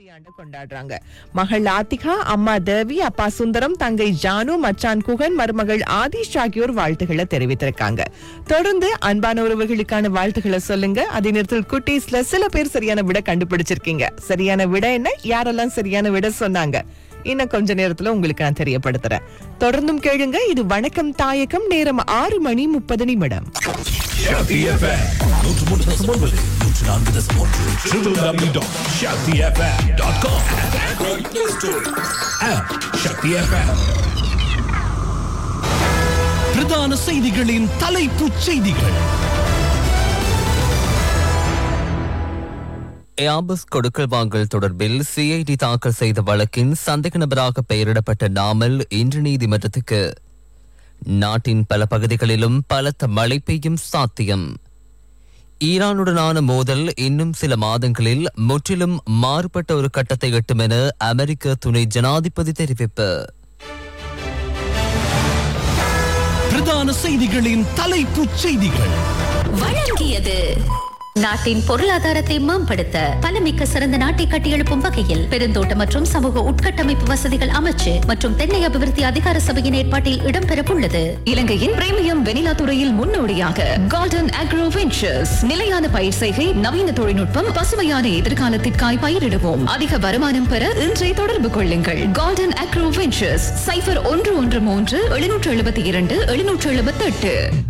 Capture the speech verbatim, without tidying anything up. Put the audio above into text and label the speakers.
Speaker 1: ஆண்டு கொண்டாடுறாங்க. மகள் ஆத்திகா, அம்மா தேவி, அப்பா சுந்தரம், தங்கை ஜானு, மச்சான் குகன், மருமகள் ஆதிஷ் ஆகியோர் வாழ்த்துக்களை தெரிவித்திருக்காங்க. தொடர்ந்து அன்பான உறவுகளுக்கான வாழ்த்துக்களை சொல்லுங்க. அதே நேரத்தில் குட்டீஸ்ல சில பேர் சரியான விட கண்டுபிடிச்சிருக்கீங்க. சரியான விட என்ன, யாரெல்லாம் சரியான விட சொன்னாங்க, இன்னும் கொஞ்ச நேரத்துல உங்களுக்கு நான் தெரியப்படுத்துறேன். தொடர்ந்தும் கேளுங்க. இது வணக்கம் தாயகம். நேரம் ஆறு மணி முப்பது நிமிடம்.
Speaker 2: பிரதான செய்திகளின் தலைப்புச் செய்திகள்.
Speaker 3: ஏர்பஸ் கொடுக்கல் வாங்கல் தொடர்பில் சிஐடி தாக்கல் செய்த வழக்கின் சந்தேக நபராக பெயரிடப்பட்ட நாமல் இன்று நீதிமன்றத்துக்கு. நாட்டின் பல பகுதிகளிலும் பலத்த மழை பெய்யும் சாத்தியம். ஈரானுடனான மோதல் இன்னும் சில மாதங்களில் முற்றிலும் மாறுபட்ட ஒரு கட்டத்தை எட்டும் என அமெரிக்க துணை ஜனாதிபதி தெரிவிப்பு.
Speaker 2: பிரதான செய்திகளின் தலைப்புச் செய்திகள்
Speaker 4: வழங்கியது. நாட்டின் பொருளாதாரத்தை மேம்படுத்த பலமிக்க சிறந்த நாட்டை கட்டியெழுப்பும் வகையில் பெருந்தோட்ட மற்றும் சமூக உட்கட்டமைப்பு வசதிகள் அமைச்சு மற்றும் தென்னை அபிவிருத்தி அதிகார சபையின் ஏற்பாட்டில் இடம்பெறவுள்ளது. இலங்கையின் பிரீமியம் வெனிலா துறையில் முன்னோடியாக கால்டன் அக்ரோ வெஞ்சர்ஸ். நிலையான பயிர் செய்கை, நவீன தொழில்நுட்பம், பசுமையான எதிர்காலத்திற்காய் பயிரிடுவோம். அதிக வருமானம் பெற இன்றை தொடர்பு கொள்ளுங்கள். கால்டன் அக்ரோ வெஞ்சர்ஸ் சைபர் ஒன்று ஒன்று மூன்று எழுநூற்று எழுபத்தி இரண்டு எழுநூற்று எழுபத்தி எட்டு.